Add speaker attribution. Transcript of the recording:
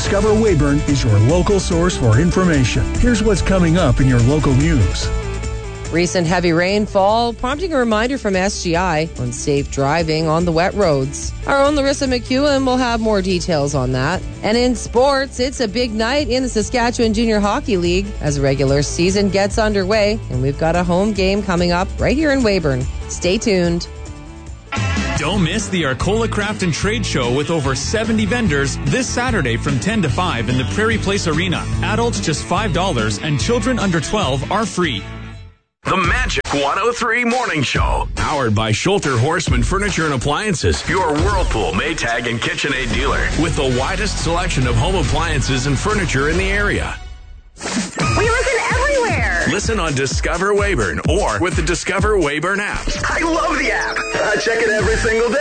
Speaker 1: Discover Weyburn is your local source for information. Here's what's coming up in your local news.
Speaker 2: Recent heavy rainfall prompting a reminder from SGI on safe driving on the wet roads. Our own Larissa McEwen will have more details on that. And in sports, it's a big night in the Saskatchewan Junior Hockey League as the regular season gets underway, and we've got a home game coming up right here in Weyburn. Stay tuned.
Speaker 3: Don't miss the Arcola Craft and Trade Show with over 70 vendors this Saturday from 10 to 5 in the Prairie Place Arena. Adults just $5 and children under 12 are free.
Speaker 4: The Magic 103 Morning Show. Powered by Schulter Horseman Furniture and Appliances. Your Whirlpool, Maytag, and KitchenAid dealer. With the widest selection of home appliances and furniture in the area.
Speaker 5: We listen everywhere.
Speaker 4: Listen on Discover Weyburn or with the Discover Weyburn app.
Speaker 6: I love the app. I check it every single day.